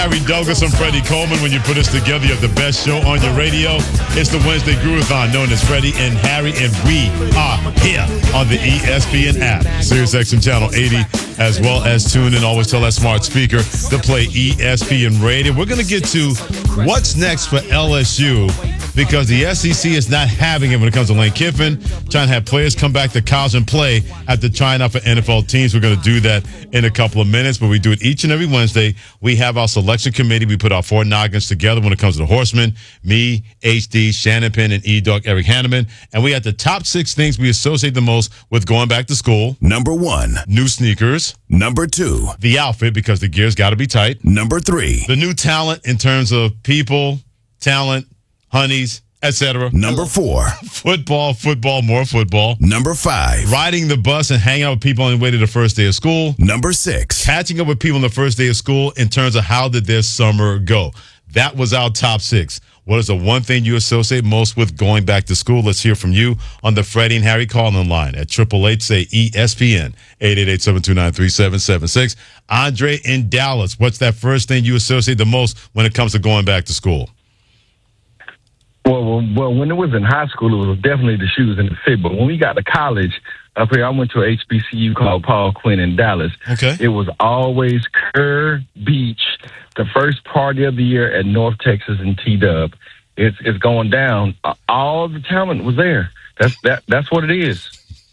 Harry Douglas and Freddie Coleman. When you put us together, you have the best show on your radio. It's the Wednesday Groovathon, known as Freddie and Harry, and we are here on the ESPN app, SiriusXM Channel 80, as well as tune in. Always tell that smart speaker to play ESPN Radio. We're going to get to what's next for LSU, because the SEC is not having it when it comes to Lane Kiffin, trying to have players come back to college and play after trying out for NFL teams. We're going to do that in a couple of minutes, but we do it each and every Wednesday. We have our selection committee. We put our four noggins together when it comes to the Horsemen, me, HD, Shannon Penn, and E-Dog Eric Hanneman. And we have the top 6 things we associate the most with going back to school. Number 1, new sneakers. Number 2, the outfit, because the gear's got to be tight. Number 3, the new talent in terms of people, talent, honeys, etc. Number 4, football, more football. Number 5, riding the bus and hanging out with people on the way to the first day of school. Number 6, catching up with people on the first day of school in terms of how did their summer go. That was our top 6. What is the one thing you associate most with going back to school? Let's hear from you on the Freddie and Harry call-in line at 888-SAY-ESPN, 888-729-3776. Andre in Dallas, what's that first thing you associate the most when it comes to going back to school? Well, when it was in high school, it was definitely the shoes and the fit. But when we got to college, up here, I went to a HBCU called Paul Quinn in Dallas. Okay. It was always Kerr Beach, the first party of the year at North Texas and T-Dub. It's going down. All the talent was there. That's what it is.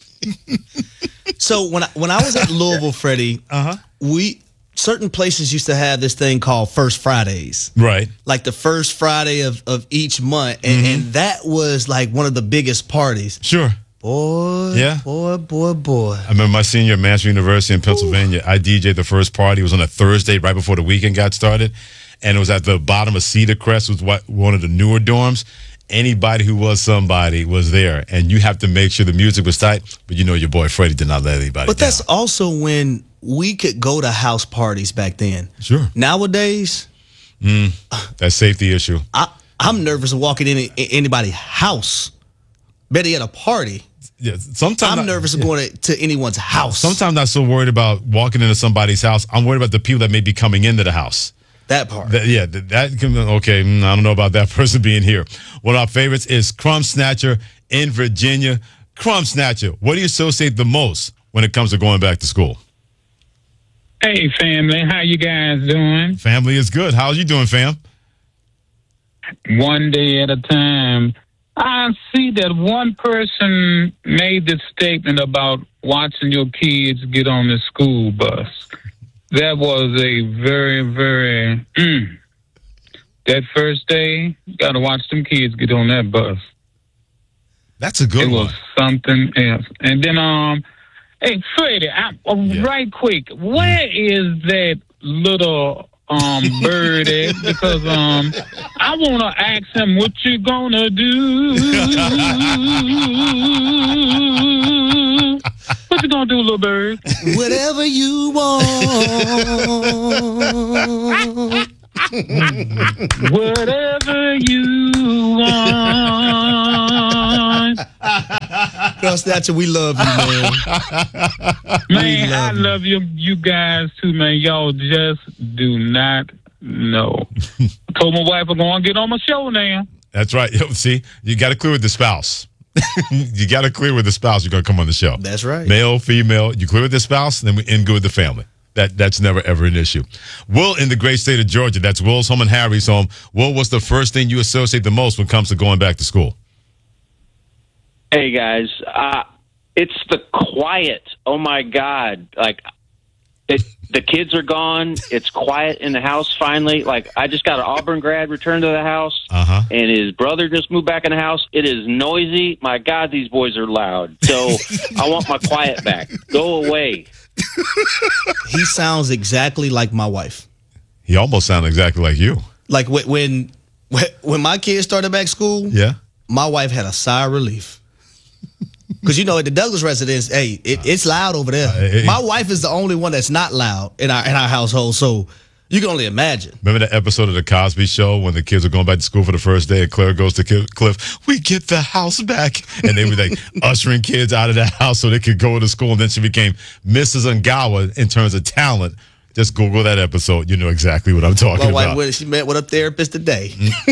So when I was at Louisville, Freddie, certain places used to have this thing called First Fridays. Right. Like the first Friday of each month. And that was like one of the biggest parties. Sure. Boy. I remember my senior at Master University in Pennsylvania. I DJ'd the first party. It was on a Thursday right before the weekend got started. And it was at the bottom of Cedar Crest, was one of the newer dorms. Anybody who was somebody was there. And you have to make sure the music was tight. But you know your boy Freddie did not let anybody But down. that's also when we could go to house parties back then. Sure. Nowadays, that safety issue. I'm nervous of walking in anybody's house. Better at a party. Yeah, sometimes I'm nervous of going to anyone's house. Sometimes not so worried about walking into somebody's house. I'm worried about the people that may be coming into the house. That part. That can, okay, I don't know about that person being here. One of our favorites is Crumb Snatcher in Virginia. Crumb Snatcher, what do you associate the most when it comes to going back to school? Hey, family. How you guys doing? Family is good. How are you doing, fam? One day at a time. I see that one person made this statement about watching your kids get on the school bus. That was a very, very, that first day, you got to watch them kids get on that bus. That's a good one. It was something else. And then, hey, Freddie, right quick, where is that little bird at? Because I want to ask him what you gonna do. What you gonna do, little bird? Whatever you want. Whatever you want. Girl Snatcher, we love you, man. Man, I love you guys too, man. Y'all just do not know. I told my wife I'm going to get on my show now. That's right. See, you got to clear with the spouse. You got to clear with the spouse. You're going to come on the show. That's right. Male, female. You clear with the spouse, then we end good with the family. That's never, ever an issue. Will in the great state of Georgia. That's Will's home and Harry's home. Will, what's the first thing you associate the most when it comes to going back to school? Hey, guys. It's the quiet. Oh, my God. Like, the kids are gone. It's quiet in the house finally. Like, I just got an Auburn grad return to the house, and his brother just moved back in the house. It is noisy. My God, these boys are loud. So I want my quiet back. Go away. He sounds exactly like my wife. He almost sounds exactly like you. Like when my kids started back school, my wife had a sigh of relief. Because, you know, at the Douglas residence, hey, it's loud over there. My wife is the only one that's not loud in our household, so you can only imagine. Remember that episode of The Cosby Show when the kids are going back to school for the first day and Claire goes to Cliff, we get the house back. And they were like ushering kids out of the house so they could go to school. And then she became Mrs. Ungawa in terms of talent. Just Google that episode. You know exactly what I'm talking about. My wife, she met with a therapist today.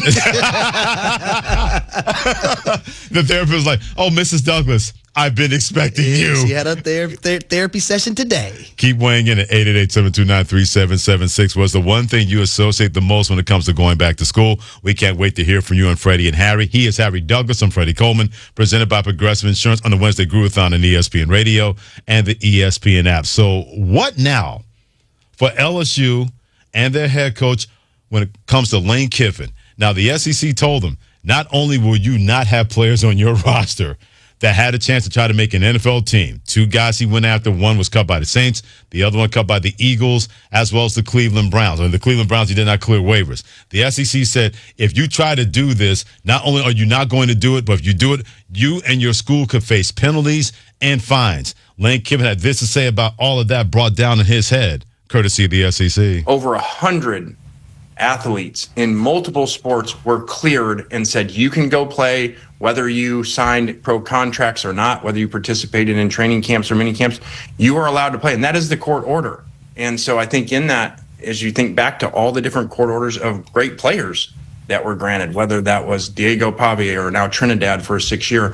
The therapist was like, oh, Mrs. Douglas, I've been expecting you. She had a therapy session today. Keep weighing in at 888-729-3776. What's the one thing you associate the most when it comes to going back to school? We can't wait to hear from you and Freddie and Harry. He is Harry Douglas. I'm Freddie Coleman, presented by Progressive Insurance on the Wednesday Groovathon on ESPN Radio and the ESPN app. So what now for LSU and their head coach when it comes to Lane Kiffin? Now, the SEC told them, not only will you not have players on your roster that had a chance to try to make an NFL team. 2 guys he went after. One was cut by the Saints. The other one cut by the Eagles, as well as the Cleveland Browns. And the Cleveland Browns, he did not clear waivers. The SEC said, if you try to do this, not only are you not going to do it, but if you do it, you and your school could face penalties and fines. Lane Kiffin had this to say about all of that brought down in his head, courtesy of the SEC. Over 100 athletes in multiple sports were cleared and said you can go play, whether you signed pro contracts or not, whether you participated in training camps or mini camps, you are allowed to play. And that is the court order. And so I think in that, as you think back to all the different court orders of great players that were granted, whether that was Diego Pavia or now Trinidad for a 6-year,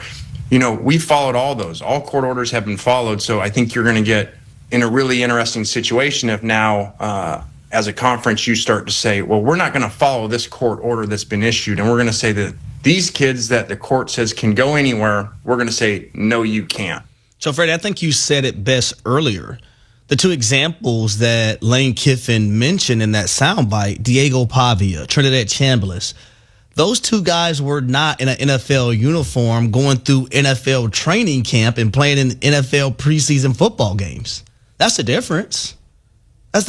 we followed all those. All court orders have been followed. So I think you're going to get in a really interesting situation if now, as a conference, you start to say, well, we're not going to follow this court order that's been issued. And we're going to say that these kids that the court says can go anywhere, we're going to say, no, you can't. So, Freddie, I think you said it best earlier. The 2 examples that Lane Kiffin mentioned in that soundbite, Diego Pavia, Trinidad Chambliss, those 2 guys were not in an NFL uniform going through NFL training camp and playing in NFL preseason football games. That's the difference. And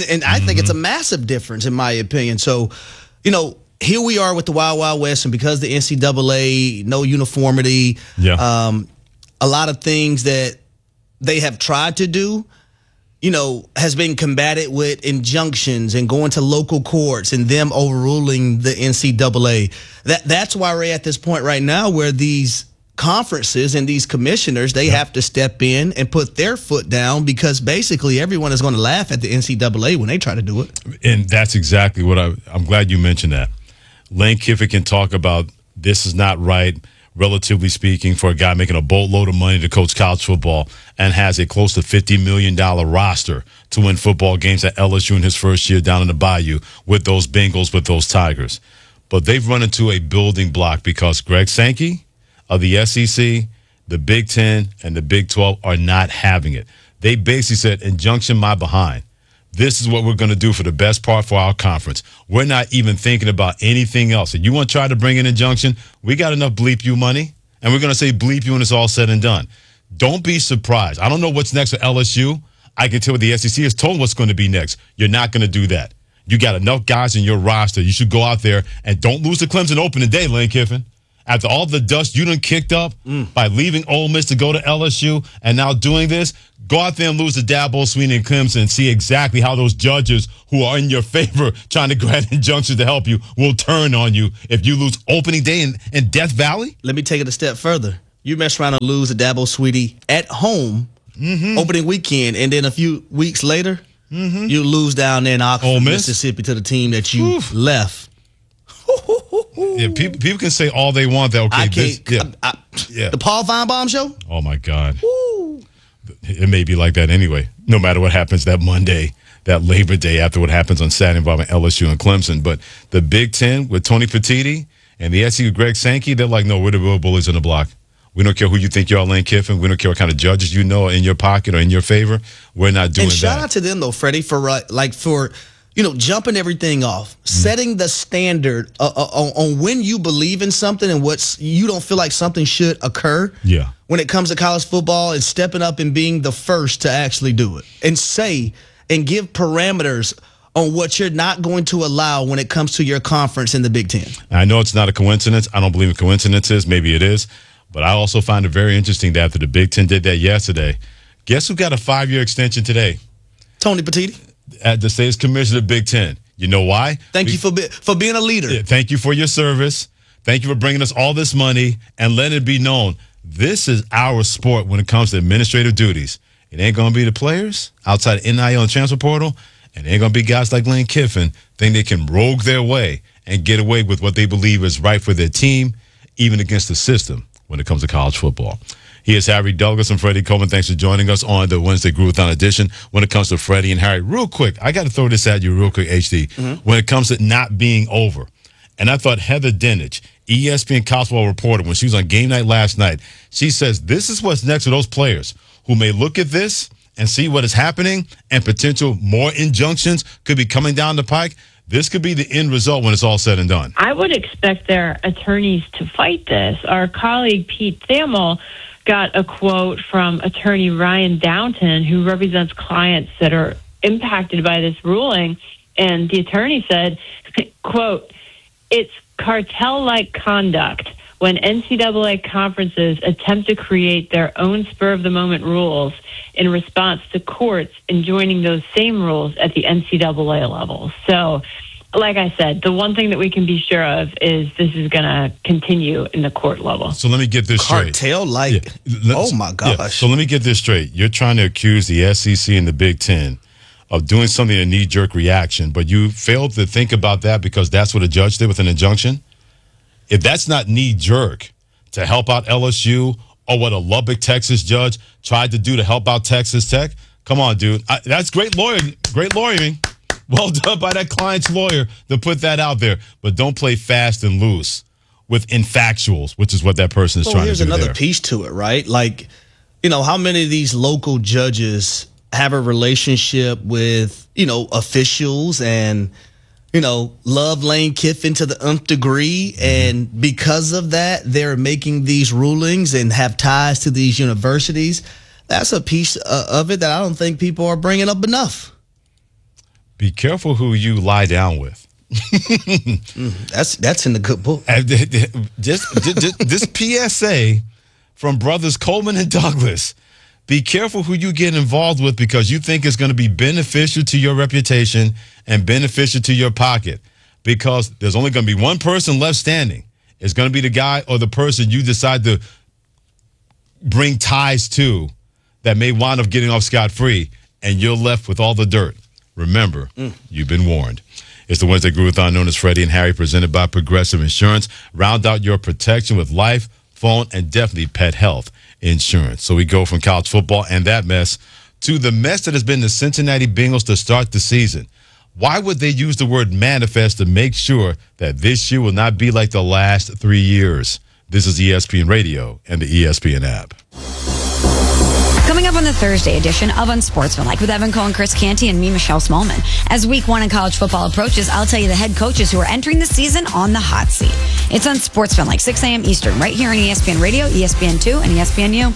I think it's a massive difference in my opinion. So, here we are with the Wild Wild West, and because the NCAA, no uniformity, a lot of things that they have tried to do, has been combated with injunctions and going to local courts and them overruling the NCAA. That's why we're at this point right now where these conferences and these commissioners, they have to step in and put their foot down, because basically everyone is going to laugh at the NCAA when they try to do it. And that's exactly what I'm glad you mentioned that. Lane Kiffin can talk about this is not right, relatively speaking, for a guy making a boatload of money to coach college football and has a close to $50 million roster to win football games at LSU in his first year down in the Bayou with those Bengals, with those Tigers. But they've run into a building block because Greg Sankey of the SEC, the Big Ten, and the Big 12 are not having it. They basically said, injunction my behind. This is what we're going to do for the best part for our conference. We're not even thinking about anything else. If you want to try to bring an injunction, we got enough bleep you money, and we're going to say bleep you when it's all said and done. Don't be surprised. I don't know what's next for LSU. I can tell what the SEC has told what's going to be next. You're not going to do that. You got enough guys in your roster. You should go out there and don't lose the Clemson Open today, Lane Kiffin. After all the dust you done kicked up by leaving Ole Miss to go to LSU and now doing this, go out there and lose to Dabo Swinney and Clemson and see exactly how those judges who are in your favor trying to grant injunctions to help you will turn on you if you lose opening day in Death Valley. Let me take it a step further. You mess around and lose to Dabo Swinney at home opening weekend, and then a few weeks later, you lose down there in Oxford, Mississippi to the team that you left. Yeah, people can say all they want. That the Paul Feinbaum show. Oh my God, it may be like that anyway. No matter what happens that Monday, that Labor Day, after what happens on Saturday involving LSU and Clemson, but the Big Ten with Tony Petitti and the SEC with Greg Sankey, they're like, no, we're the real bullies in the block. We don't care who you think you are, Lane Kiffin. We don't care what kind of judges you know are in your pocket or in your favor. We're not doing that. And shout out to them though, Freddie, for jumping everything off, setting the standard on when you believe in something and you don't feel like something should occur. Yeah. When it comes to college football, and stepping up and being the first to actually do it and give parameters on what you're not going to allow when it comes to your conference in the Big Ten. I know it's not a coincidence. I don't believe in coincidences. Maybe it is. But I also find it very interesting that after the Big Ten did that yesterday, guess who got a 5-year extension today? Tony Petitti. At the state's commissioner of the Big Ten. You know why? Thank you for being a leader. Yeah, thank you for your service. Thank you for bringing us all this money and letting it be known. This is our sport when it comes to administrative duties. It ain't going to be the players outside of NIL and transfer portal. And there ain't going to be guys like Lane Kiffin think they can rogue their way and get away with what they believe is right for their team, even against the system when it comes to college football. He is Harry Douglas and Freddie Coleman. Thanks for joining us on the Wednesday Groovathon edition. When it comes to Freddie and Harry, real quick, I got to throw this at you real quick, HD. When it comes to not being over. And I thought Heather Dinich, ESPN college football reporter, when she was on game night last night, she says this is what's next for those players who may look at this and see what is happening and potential more injunctions could be coming down the pike. This could be the end result when it's all said and done. I would expect their attorneys to fight this. Our colleague Pete Thamel got a quote from attorney Ryan Downton, who represents clients that are impacted by this ruling. And the attorney said, quote, "It's cartel-like conduct when NCAA conferences attempt to create their own spur-of-the-moment rules in response to courts enjoining those same rules at the NCAA level." So, like I said, the one thing that we can be sure of is this is going to continue in the court level. So let me get this straight. Cartel-like? Yeah. Oh, my gosh. Yeah. So let me get this straight. You're trying to accuse the SEC and the Big Ten of doing something, a knee-jerk reaction, but you failed to think about that because that's what a judge did with an injunction? If that's not knee-jerk to help out LSU or what a Lubbock, Texas judge tried to do to help out Texas Tech, come on, dude. That's great lawyering. Well done by that client's lawyer to put that out there. But don't play fast and loose with infactuals, which is what that person is trying to do. Here's another piece to it, right? Like, how many of these local judges have a relationship with, officials and, love Lane Kiffin to the nth degree. And because of that, they're making these rulings and have ties to these universities. That's a piece of it that I don't think people are bringing up enough. Be careful who you lie down with. That's in the good book. This PSA from brothers Coleman and Douglas. Be careful who you get involved with because you think it's going to be beneficial to your reputation and beneficial to your pocket, because there's only going to be one person left standing. It's going to be the guy or the person you decide to bring ties to that may wind up getting off scot-free, and you're left with all the dirt. Remember, you've been warned. It's the Wednesday Groovathon known as Freddie and Harry, presented by Progressive Insurance. Round out your protection with life, phone, and definitely pet health insurance. So we go from college football and that mess to the mess that has been the Cincinnati Bengals to start the season. Why would they use the word manifest to make sure that this year will not be like the last 3 years? This is ESPN Radio and the ESPN app. Coming up on the Thursday edition of Unsportsmanlike with Evan Cohen, Chris Canty, and me, Michelle Smallman. As week 1 in college football approaches, I'll tell you the head coaches who are entering the season on the hot seat. It's Unsportsmanlike, 6 a.m. Eastern, right here on ESPN Radio, ESPN2, and ESPNU.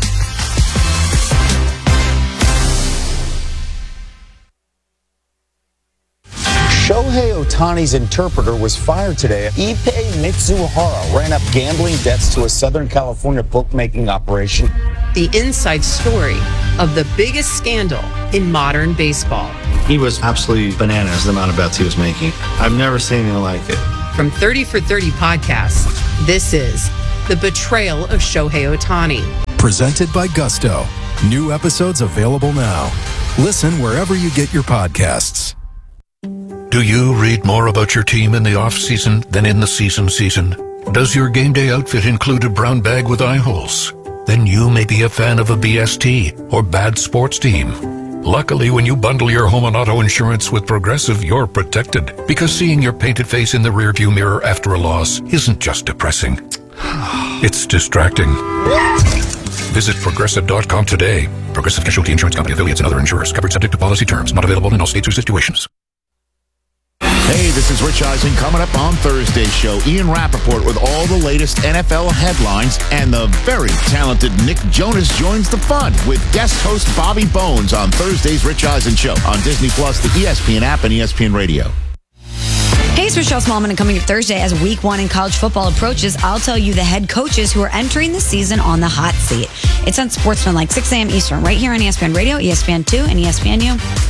Shohei Ohtani's interpreter was fired today. Ippei Mitsuhara ran up gambling debts to a Southern California bookmaking operation. The inside story of the biggest scandal in modern baseball. He was absolutely bananas, the amount of bets he was making. I've never seen anything like it. From 30 for 30 podcasts, this is The Betrayal of Shohei Ohtani. Presented by Gusto. New episodes available now. Listen wherever you get your podcasts. Do you read more about your team in the off-season than in the season? Does your game day outfit include a brown bag with eye holes? Then you may be a fan of a BST or bad sports team. Luckily, when you bundle your home and auto insurance with Progressive, you're protected, because seeing your painted face in the rearview mirror after a loss isn't just depressing. It's distracting. Visit Progressive.com today. Progressive Casualty Insurance Company, affiliates, and other insurers. Covered subject to policy terms. Not available in all states or situations. Hey, this is Rich Eisen. Coming up on Thursday's show, Ian Rappaport with all the latest NFL headlines, and the very talented Nick Jonas joins the fun with guest host Bobby Bones on Thursday's Rich Eisen Show on Disney+, the ESPN app, and ESPN Radio. Hey, it's Michelle Smallman, and coming up Thursday as week 1 in college football approaches, I'll tell you the head coaches who are entering the season on the hot seat. It's Unsportsmanlike, 6 a.m. Eastern, right here on ESPN Radio, ESPN2, and ESPNU.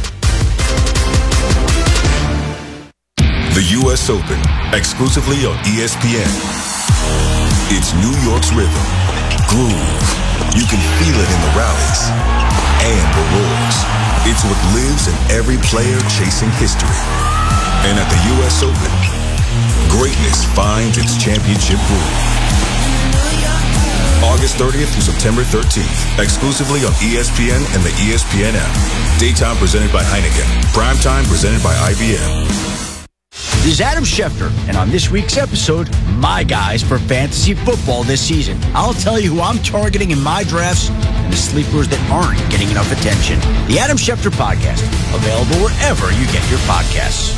The U.S. Open, exclusively on ESPN. It's New York's rhythm, groove. You can feel it in the rallies and rewards. It's what lives in every player chasing history. And at the U.S. Open, greatness finds its championship groove. August 30th through September 13th, exclusively on ESPN and the ESPN app. Daytime presented by Heineken. Primetime presented by IBM. This is Adam Schefter, and on this week's episode, my guys for fantasy football this season. I'll tell you who I'm targeting in my drafts and the sleepers that aren't getting enough attention. The Adam Schefter Podcast, available wherever you get your podcasts.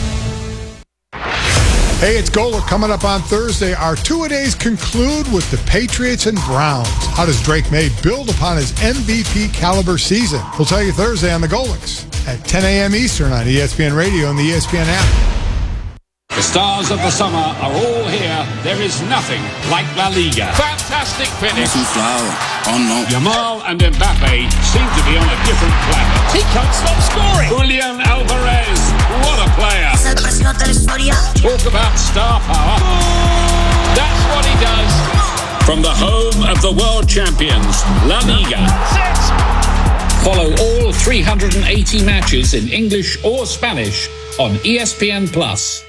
Hey, it's Golic coming up on Thursday. Our two-a-days conclude with the Patriots and Browns. How does Drake May build upon his MVP caliber season? We'll tell you Thursday on the Golics at 10 a.m. Eastern on ESPN Radio and the ESPN app. The stars of the summer are all here. There is nothing like La Liga. Fantastic finish. Yamal and Mbappe seem to be on a different planet. He can't stop scoring. Julian Alvarez, what a player. Talk about star power. That's what he does. From the home of the world champions, La Liga. Follow all 380 matches in English or Spanish on ESPN+.